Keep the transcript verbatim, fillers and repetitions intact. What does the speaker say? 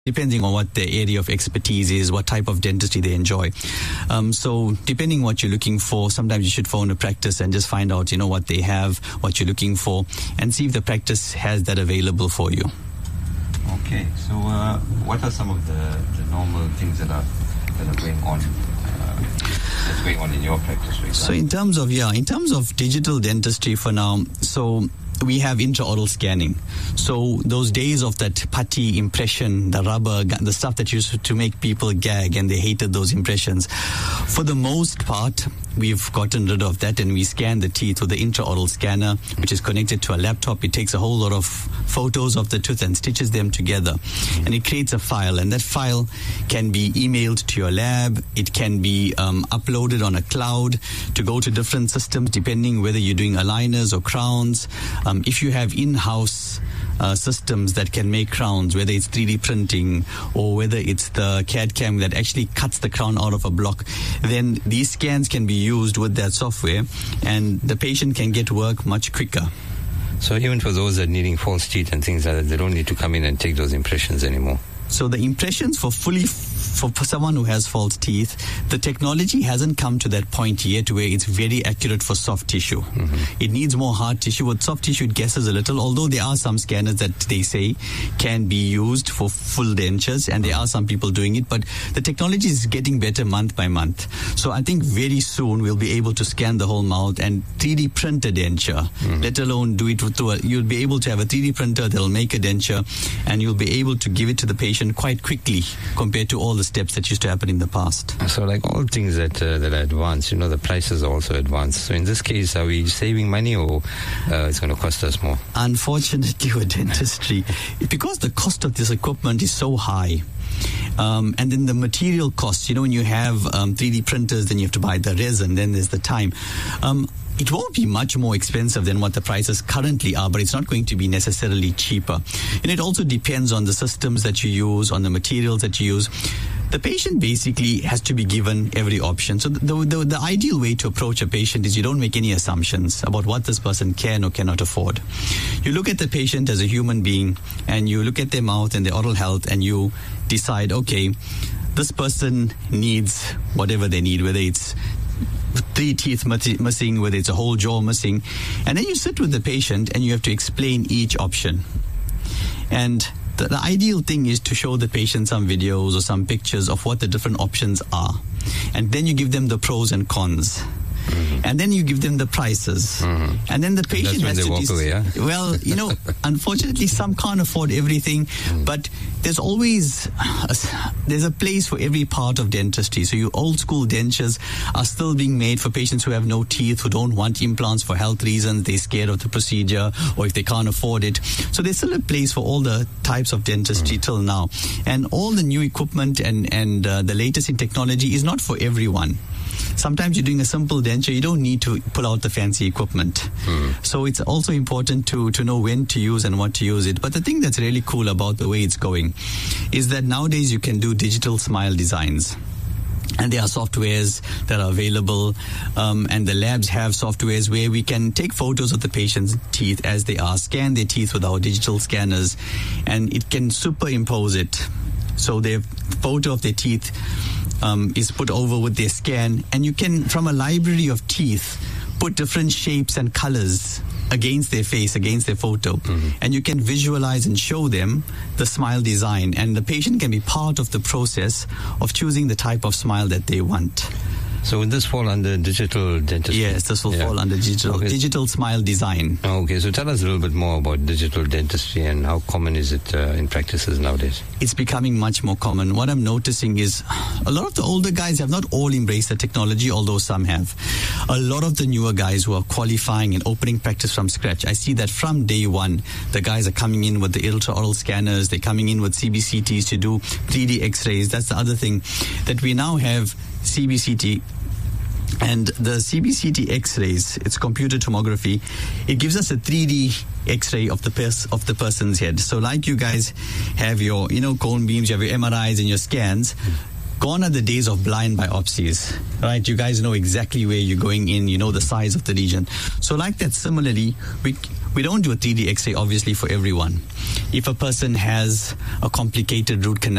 depending on what their area of expertise is, what type of dentistry they enjoy. Um, so depending on what you're looking for, sometimes you should phone a practice and just find out, you know, what they have, what you're looking for, and see if the practice has that available for you. Okay, so uh, what are some of the, the normal things that are that are going on? Uh, that's going on in your practice, for example? So in terms of yeah, in terms of digital dentistry for now, so we have intraoral scanning. So those days of that putty impression, the rubber, the stuff that used to make people gag, and they hated those impressions. For the most part, we've gotten rid of that, and we scan the teeth with the intraoral scanner, which is connected to a laptop. It takes a whole lot of photos of the tooth and stitches them together, and it creates a file, and that file can be emailed to your lab. It can be um, uploaded on a cloud to go to different systems, depending whether you're doing aligners or crowns. Um, if you have in-house uh, systems that can make crowns, whether it's three D printing or whether it's the C A D C A M that actually cuts the crown out of a block, then these scans can be used with that software, and the patient can get work much quicker. So even for those that are needing false teeth and things like that, they don't need to come in and take those impressions anymore? So the impressions for fully, for, for someone who has false teeth, the technology hasn't come to that point yet where it's very accurate for soft tissue. Mm-hmm. It needs more hard tissue. With soft tissue, it guesses a little, although there are some scanners that they say can be used for full dentures, and there are some people doing it, but the technology is getting better month by month. So I think very soon we'll be able to scan the whole mouth and three D print a denture, mm-hmm. let alone do it through a, you'll be able to have a three D printer that'll make a denture, and you'll be able to give it to the patient quite quickly compared to all the steps that used to happen in the past. So like all things that uh, that are advanced, you know, the prices are also advanced. So in this case, are we saving money, or uh, it's going to cost us more? Unfortunately, with dentistry, because the cost of this equipment is so high, Um, and then the material costs, you know, when you have um, three D printers, then you have to buy the resin, then there's the time. Um, it won't be much more expensive than what the prices currently are, but it's not going to be necessarily cheaper. And it also depends on the systems that you use, on the materials that you use. The patient basically has to be given every option. So the, the, the ideal way to approach a patient is you don't make any assumptions about what this person can or cannot afford. You look at the patient as a human being, and you look at their mouth and their oral health, and you decide, okay, this person needs whatever they need, whether it's three teeth missing, whether it's a whole jaw missing. And then you sit with the patient and you have to explain each option. And the, the ideal thing is to show the patient some videos or some pictures of what the different options are. And then you give them the pros and cons. Mm-hmm. And then you give them the prices. Mm-hmm. And then the patient has to... walk away, yeah? Well, you know, unfortunately, some can't afford everything, mm. but there's always... A, there's a place for every part of dentistry. So your old school dentures are still being made for patients who have no teeth, who don't want implants for health reasons, they're scared of the procedure, or if they can't afford it. So there's still a place for all the types of dentistry mm. till now. And all the new equipment and, and uh, the latest in technology is not for everyone. Sometimes you're doing a simple denture, you don't need to pull out the fancy equipment. Mm. So it's also important to, to know when to use and what to use it. But the thing that's really cool about the way it's going is that nowadays you can do digital smile designs. And there are softwares that are available, um, and the labs have softwares where we can take photos of the patient's teeth as they are, scan their teeth with our digital scanners, and it can superimpose it. So their photo of their teeth Um, is put over with their scan, and you can, from a library of teeth, put different shapes and colors against their face, against their photo. Mm-hmm. And you can visualize and show them the smile design, and the patient can be part of the process of choosing the type of smile that they want. So would this fall under digital dentistry? Yes, this will yeah. fall under digital okay. digital smile design. Okay, so tell us a little bit more about digital dentistry and how common is it uh, in practices nowadays? It's becoming much more common. What I'm noticing is a lot of the older guys have not all embraced the technology, although some have. A lot of the newer guys who are qualifying and opening practice from scratch, I see that from day one, the guys are coming in with the intraoral scanners, they're coming in with C B C Ts to do three D x-rays. That's the other thing, that we now have C B C T, and the C B C T x-rays, it's computer tomography. It gives us a three D x-ray of the pers- of the person's head. So like you guys have your, you know, cone beams, you have your M R Is and your scans. Gone are the days of blind biopsies, right? You guys know exactly where you're going in, you know the size of the lesion. So like that, similarly, we we don't do a three D X-ray obviously for everyone. If a person has a complicated root canal